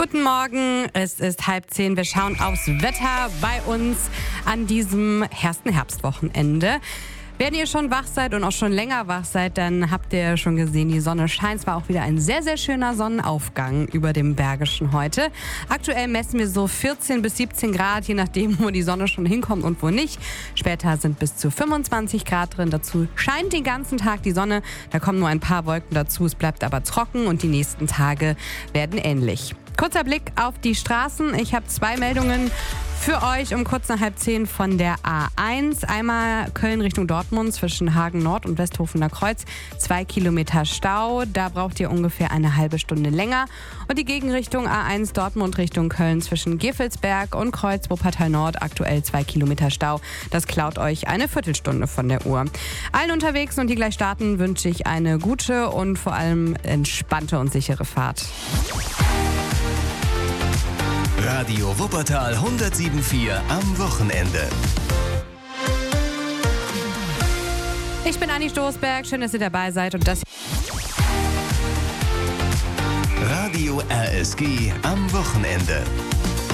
Guten Morgen, es ist 9:30. Wir schauen aufs Wetter bei uns an diesem ersten Herbstwochenende. Wenn ihr schon wach seid und auch schon länger wach seid, dann habt ihr schon gesehen, die Sonne scheint. Es war auch wieder ein sehr, sehr schöner Sonnenaufgang über dem Bergischen heute. Aktuell messen wir so 14 bis 17 Grad, je nachdem, wo die Sonne schon hinkommt und wo nicht. Später sind bis zu 25 Grad drin. Dazu scheint den ganzen Tag die Sonne. Da kommen nur ein paar Wolken dazu. Es bleibt aber trocken und die nächsten Tage werden ähnlich. Kurzer Blick auf die Straßen. Ich habe 2 Meldungen für euch um kurz nach 9:30 von der A1. Einmal Köln Richtung Dortmund zwischen Hagen Nord und Westhofener Kreuz. 2 Kilometer Stau. Da braucht ihr ungefähr eine halbe Stunde länger. Und die Gegenrichtung A1 Dortmund Richtung Köln zwischen Gevelsberg und Kreuz Wuppertal Nord. Aktuell 2 Kilometer Stau. Das klaut euch eine Viertelstunde von der Uhr. Allen unterwegs und die gleich starten, wünsche ich eine gute und vor allem entspannte und sichere Fahrt. Radio Wuppertal 107.4 am Wochenende. Ich bin Anni Stoßberg, schön, dass ihr dabei seid und das Radio RSG am Wochenende.